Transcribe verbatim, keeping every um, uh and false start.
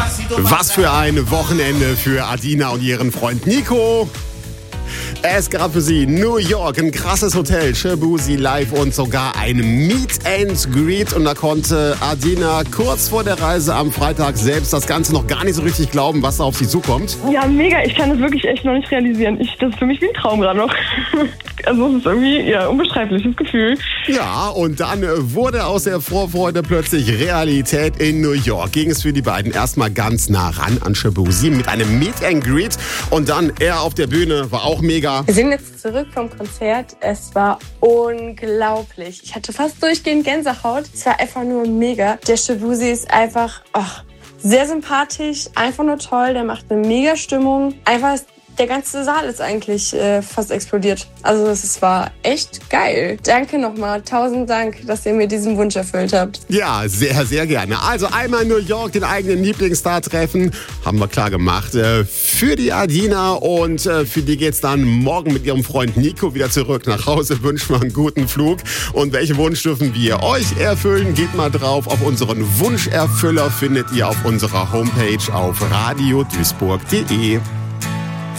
Was für ein Wochenende für Adina und ihren Freund Nico. Es gab für sie New York, ein krasses Hotel, Shaboozey Live und sogar ein Meet and Greet. Und da konnte Adina kurz vor der Reise am Freitag selbst das Ganze noch gar nicht so richtig glauben, was da auf sie zukommt. Ja, mega. Ich kann das wirklich echt noch nicht realisieren. Ich, das ist für mich wie ein Traum gerade noch. Also es ist irgendwie ja, unbeschreibliches Gefühl. Ja, und dann wurde aus der Vorfreude plötzlich Realität. In New York ging es für die beiden erstmal ganz nah ran an Shaboozey mit einem Meet and Greet. Und dann er auf der Bühne, war auch mega. Wir sind jetzt zurück vom Konzert. Es war unglaublich. Ich hatte fast durchgehend Gänsehaut. Es war einfach nur mega. Der Shaboozey ist einfach oh, sehr sympathisch, einfach nur toll. Der macht eine mega Stimmung. Einfach der ganze Saal ist eigentlich äh, fast explodiert. Also es war echt geil. Danke nochmal. Tausend Dank, dass ihr mir diesen Wunsch erfüllt habt. Ja, sehr, sehr gerne. Also einmal in New York den eigenen Lieblingsstar treffen. Haben wir klar gemacht. Äh, für die Adina und äh, für die geht's dann morgen mit ihrem Freund Nico wieder zurück nach Hause. Wünschen wir einen guten Flug. Und welchen Wunsch dürfen wir euch erfüllen? Geht mal drauf. Auf unseren Wunscherfüller findet ihr auf unserer Homepage auf radio duisburg punkt de.